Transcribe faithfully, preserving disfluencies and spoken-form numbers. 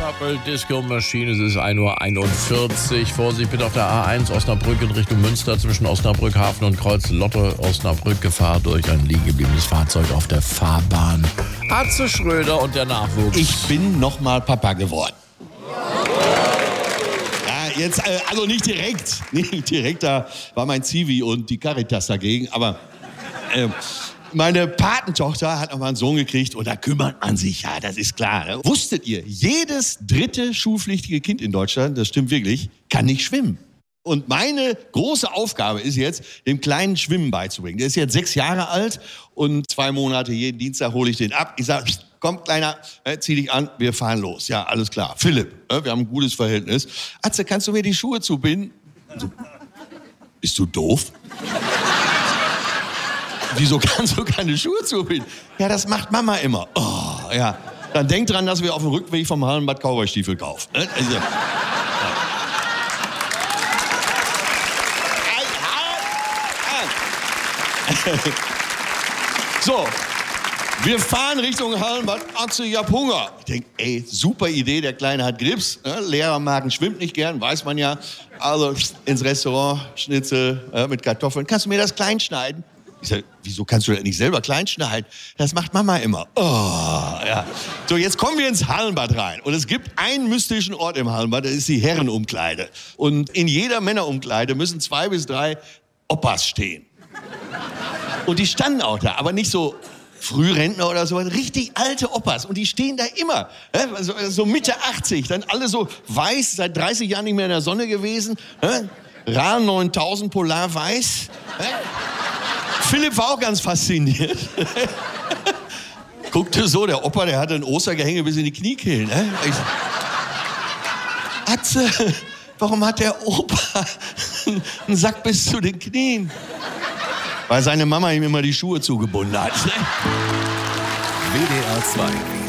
Purple Disco Machine, es ist ein Uhr einundvierzig. Vorsicht bitte auf der A eins Osnabrück in Richtung Münster zwischen Osnabrück Hafen und Kreuz Lotte Osnabrück. Gefahr durch ein liegen gebliebenes Fahrzeug auf der Fahrbahn. Atze Schröder und der Nachwuchs. Ich bin nochmal Papa geworden. Ja, jetzt, äh, also nicht direkt. Nicht direkt, da war mein Zivi und die Caritas dagegen. Aber äh, meine Patentochter hat noch mal einen Sohn gekriegt und da kümmert man sich, ja, das ist klar. Ne? Wusstet ihr, jedes dritte schulpflichtige Kind in Deutschland, das stimmt wirklich, kann nicht schwimmen. Und meine große Aufgabe ist jetzt, dem Kleinen Schwimmen beizubringen. Der ist jetzt sechs Jahre alt und zwei Monate jeden Dienstag hole ich den ab. Ich sage, komm, Kleiner, äh, zieh dich an, wir fahren los. Ja, alles klar. Philipp, äh, wir haben ein gutes Verhältnis. Atze, kannst du mir die Schuhe zubinden? So, bist du doof? Wieso kannst du keine Schuhe zubinden? Ja, das macht Mama immer. Oh, ja. Dann denk dran, dass wir auf dem Rückweg vom Hallenbad Cowboystiefel kaufen. Ne? Also, ja. So, wir fahren Richtung Hallenbad. Atze, ich hab Hunger. Ich denk, ey, super Idee, der Kleine hat Grips. Ne? Lehrermagen schwimmt nicht gern, weiß man ja. Also ins Restaurant, Schnitzel äh, mit Kartoffeln. Kannst du mir das klein schneiden? Ich sag, wieso kannst du das nicht selber klein schneiden? Das macht Mama immer. Oh, ja. So, jetzt kommen wir ins Hallenbad rein. Und es gibt einen mystischen Ort im Hallenbad, das ist die Herrenumkleide. Und in jeder Männerumkleide müssen zwei bis drei Opas stehen. Und die standen auch da, aber nicht so Frührentner oder so, richtig alte Opas. Und die stehen da immer, so, so Mitte achtzig, dann alle so weiß, seit dreißig Jahren nicht mehr in der Sonne gewesen. Ra neuntausend Polar weiß. Philipp war auch ganz fasziniert. Guckte so, der Opa, der hatte ein Ostergehänge bis in die Kniekehlen. Ne? Ich, Atze, warum hat der Opa einen Sack bis zu den Knien? Weil seine Mama ihm immer die Schuhe zugebunden hat. W D R zwei